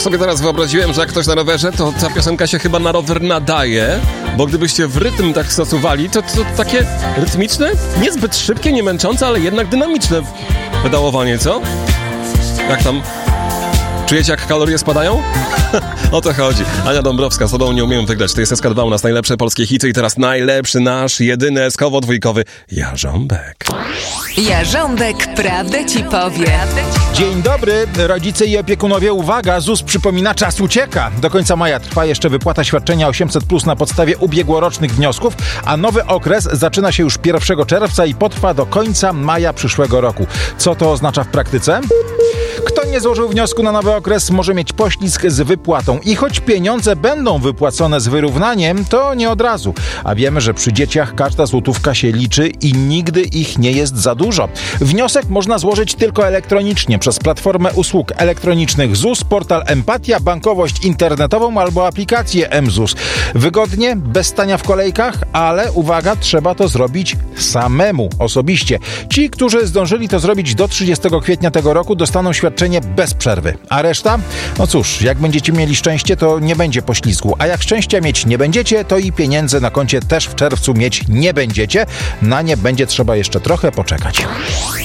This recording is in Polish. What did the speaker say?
Tak sobie teraz wyobraziłem, że jak ktoś na rowerze, to ta piosenka się chyba na rower nadaje, bo gdybyście w rytm tak stosowali, to takie rytmiczne, niezbyt szybkie, nie męczące, ale jednak dynamiczne pedałowanie, co? Jak tam? Czujecie, jak kalorie spadają? O to chodzi. Ania Dąbrowska, z tobą nie umiem wygrać. To jest SK2, u nas najlepsze polskie hity i teraz najlepszy nasz, jedyny eskowo-dwójkowy Jarząbek. Jarząbek prawdę ci powie. Dzień dobry, rodzice i opiekunowie, uwaga, ZUS przypomina, czas ucieka. Do końca maja trwa jeszcze wypłata świadczenia 800+ na podstawie ubiegłorocznych wniosków, a nowy okres zaczyna się już 1 czerwca i potrwa do końca maja przyszłego roku. Co to oznacza w praktyce? Kto nie złożył wniosku na nowy okres, może mieć poślizg z wypłatą. I choć pieniądze będą wypłacone z wyrównaniem, to nie od razu. A wiemy, że przy dzieciach każda złotówka się liczy i nigdy ich nie jest za dużo. Wniosek można złożyć tylko elektronicznie przez platformę usług elektronicznych ZUS, portal Empatia, bankowość internetową albo aplikację mZUS. Wygodnie, bez stania w kolejkach, ale uwaga, trzeba to zrobić samemu, osobiście. Ci, którzy zdążyli to zrobić do 30 kwietnia tego roku, dostaną świadczenie bez przerwy. A reszta? No cóż, jak będziecie mieli szczęście, to nie będzie poślizgu. A jak szczęścia mieć nie będziecie, to i pieniędzy na koncie też w czerwcu mieć nie będziecie. Na nie będzie trzeba jeszcze trochę poczekać.